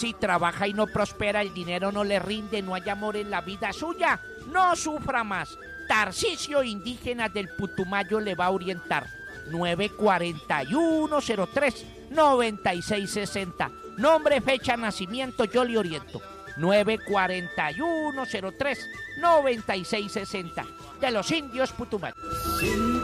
Si trabaja y no prospera, el dinero no le rinde, no hay amor en la vida suya, no sufra más. Tarcisio Indígena del Putumayo le va a orientar. 941-03-9660. Nombre, fecha, nacimiento, yo le oriento. 941-03-9660. De los indios Putumayo.